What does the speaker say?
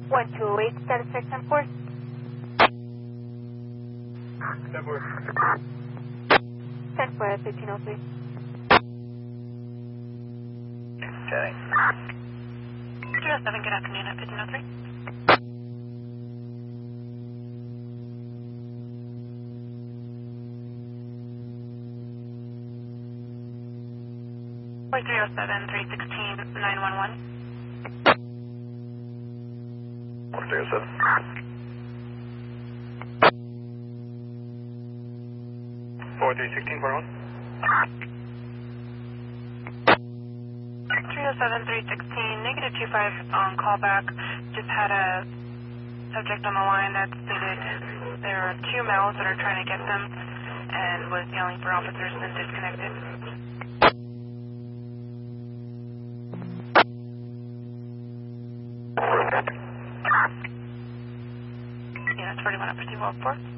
128, status check 10-4. 10-4. 10-4 at 1503. Chatting. 307, good afternoon at 1503. 307, 316, 911. 307. 4316, 41. 307, 316, negative 25 on callback. Just had a subject on the line that stated there are two males that are trying to get them and was yelling for officers and disconnected. Yeah, that's 41 up to 4.